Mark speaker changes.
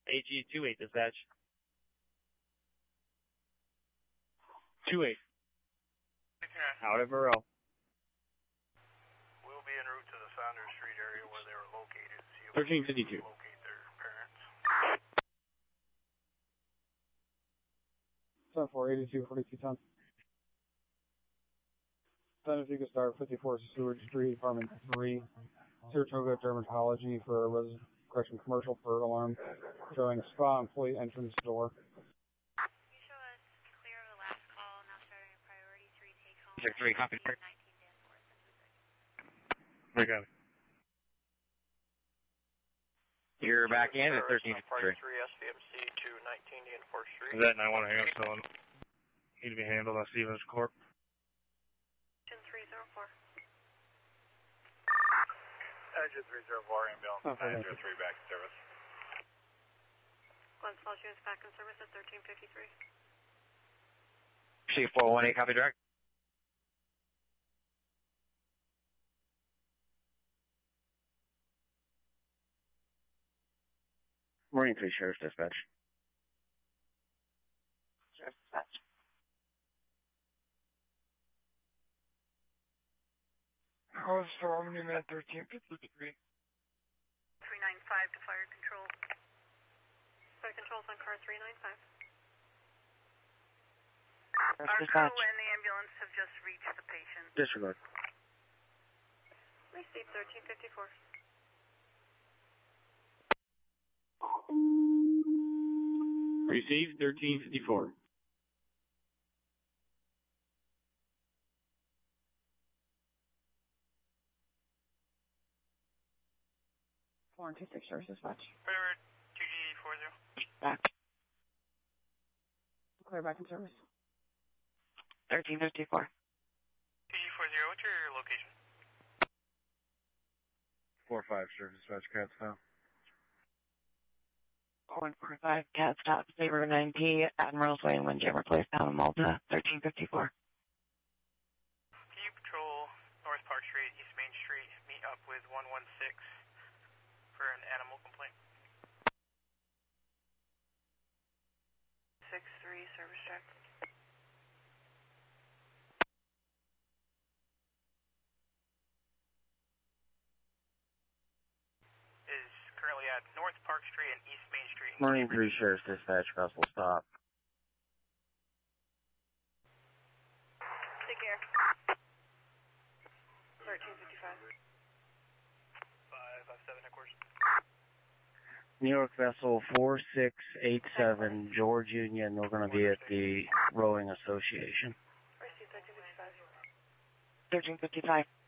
Speaker 1: AG28 dispatch. 28. Out of Burrow.
Speaker 2: We'll be en route to the Saunders Street area where they were located. See if
Speaker 1: 1352.
Speaker 2: locate their parents.
Speaker 3: 7482, 42 tons. Then if you could start 54 Seward Street, apartment 3, Saratoga Dermatology for a commercial for alarm, showing spa employee entrance door.
Speaker 4: You show us clear of the last call, now starting a priority 3 take home.
Speaker 1: 3, copy.
Speaker 4: 19 Dan
Speaker 1: I got it. You're back in at 1353.
Speaker 2: Priority 3 SVMC to 19 Dan 4th Street.
Speaker 1: Is that 9-1 hang up telling need to be handled on Stevens Corp?
Speaker 4: 304.
Speaker 2: Engine 304, ambulance 903 back in service.
Speaker 4: Glen Falls units back in service at 1353.
Speaker 1: C418, copy direct.
Speaker 5: Marine 3 Sheriff's Dispatch.
Speaker 6: Sheriff's Dispatch.
Speaker 3: House Storm, New Man 1353.
Speaker 4: 395 to fire control. Fire control's on car 395.
Speaker 6: Our crew
Speaker 4: and the ambulance have just reached the patient.
Speaker 5: Disregard.
Speaker 4: Received 1354.
Speaker 1: Received 1354.
Speaker 6: Four and 26 Sheriff's Dispatch.
Speaker 2: River 2G40.
Speaker 6: Back. Clear back in service. 1354.
Speaker 2: 2G40, what's your location?
Speaker 3: 4-5 Sheriff's Dispatch, Cat Style.
Speaker 6: 145 Cat Stop, Sabre 9P, Admiral's Way, Windjammer Place, down in Malta, 1354.
Speaker 2: PU Patrol, North Park Street, East Main Street, meet up with 116 for an animal complaint.
Speaker 4: 6-3, service check.
Speaker 2: Is currently at North Park Street and East Main Street.
Speaker 5: Marine 3 Sheriff's Dispatch, vessel stop.
Speaker 4: Take care. 1355.
Speaker 2: 557 headquarters.
Speaker 5: New York vessel 4687, George Union. We're going to be at the Rowing Association.
Speaker 4: Received 1355.
Speaker 6: 1355.